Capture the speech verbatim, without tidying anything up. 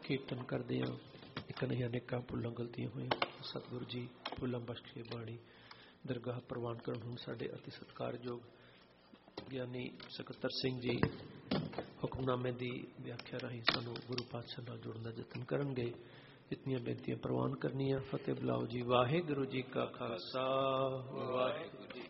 ਕੀਰਤਨ ਕਰਦੇ ਹਾਂ। ਇੱਕ ਨਹੀਂ ਅਨੇਕਾਂ ਭੁੱਲਾਂ ਗਲਤੀਆਂ ਹੋਈਆਂ। ਸਤਿਗੁਰੂ ਜੀ ਭੁੱਲਾਂ ਬਖਸ਼ੇ ਬਾਣੀ ਦਰਗਾਹ ਪ੍ਰਵਾਨ ਕਰਨ। ਹੁਣ ਸਾਡੇ ਅਤੀ ਸਤਿਕਾਰਯੋਗ ਗਿਆਨੀ ਸਕੱਤਰ ਸਿੰਘ ਜੀ ਹੁਕਮਨਾਮੇ ਦੀ ਵਿਆਖਿਆ ਰਾਹੀਂ ਸਾਨੂੰ ਗੁਰੂ ਪਾਤਸ਼ਾਹ ਨਾਲ ਜੁੜਨ ਦਾ ਯਤਨ ਕਰਨਗੇ। ਇਤਨੀਆਂ ਬੇਨਤੀਆਂ ਪ੍ਰਵਾਨ ਕਰਨੀਆਂ। ਫਤਿਹ ਬੁਲਾਓ ਜੀ। ਵਾਹਿਗੁਰੂ ਜੀ ਕਾ ਖਾਲਸਾ, ਵਾਹਿਗੁਰੂ ਜੀ